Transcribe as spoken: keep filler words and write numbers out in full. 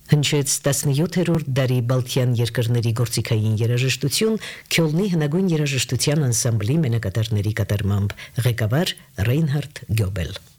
Հնչեց տասնյոթերորդ դարի Բալթյան երկրների գործիքային երաժշտություն Քյոլնի հնագույն երաժշտության անսամբլի մենակատարների կատարմամբ, ղեկավար Ռեյնհարդ Գյոբել։